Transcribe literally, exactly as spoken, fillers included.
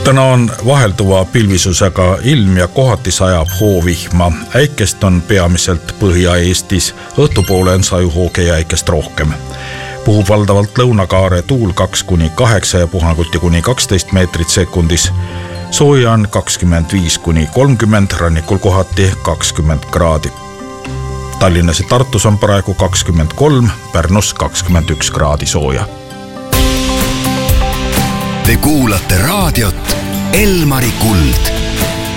Täna on vahelduva pilvisusega ilm ja kohati sajab hoovihma. Äikest on peamiselt Põhja-Eestis, õhtupoole on sajuhooge ja äikest rohkem. Puhub valdavalt lõunakaare tuul kaks kuni kaheksa ja puhanguti kuni kaksteist meetrit sekundis. Sooja on kakskümmend viis kuni kolmkümmend, rannikul kohati kakskümmend kraadi. Tallinnas ja Tartus on praegu kakskümmend kolm, Pärnus kakskümmend üks kraadi sooja. Te kuulate raadiot Elmari Kuld.